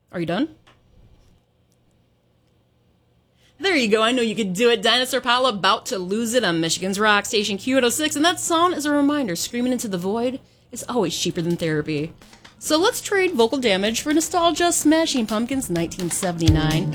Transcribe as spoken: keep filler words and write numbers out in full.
Are you done? There you go. I know you could do it. Dinosaur Pile about to lose it on Michigan's Rock Station Q eight oh six. And that song is a reminder. Screaming into the void is always cheaper than therapy. So let's trade vocal damage for nostalgia. Smashing Pumpkins, nineteen seventy-nine.